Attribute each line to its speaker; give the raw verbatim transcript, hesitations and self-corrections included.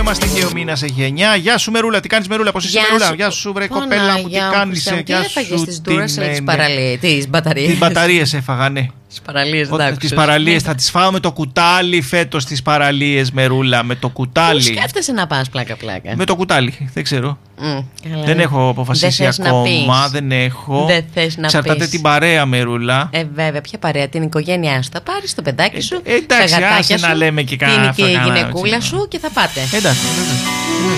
Speaker 1: είμαστε και ο μήνας έχει εννιά. Γεια σου Μερούλα, τι κάνεις Μερούλα, πώς είσαι Μερούλα? Γεια σου βρε κοπέλα μου, τι κάνεις? Γεια σου.
Speaker 2: Τις μπαταρίες.
Speaker 1: Τις μπαταρίες έφαγα, ναι.
Speaker 2: Τις παραλίες, εντάξει.
Speaker 1: Τις παραλίες θα τις φάω με το κουτάλι φέτος, τις παραλίες Μερούλα, με το κουτάλι.
Speaker 2: Πού σκέφτεσαι να πας πλάκα-πλάκα?
Speaker 1: Με το κουτάλι, δεν ξέρω.
Speaker 2: Mm,
Speaker 1: δεν έχω αποφασίσει
Speaker 2: δεν
Speaker 1: ακόμα, δεν έχω.
Speaker 2: Δεν θες να
Speaker 1: Εξαρτάται
Speaker 2: πεις.
Speaker 1: την παρέα Μερούλα.
Speaker 2: Ε, βέβαια, ποια παρέα, την οικογένειά σου. Θα πάρεις το παιδάκι σου,
Speaker 1: ε, εντάξει,
Speaker 2: τα γατάκια
Speaker 1: άσε
Speaker 2: σου,
Speaker 1: να λέμε και κανένα.
Speaker 2: την γυναικούλα σου και θα πάτε.
Speaker 1: Εντάξει, εντάξει.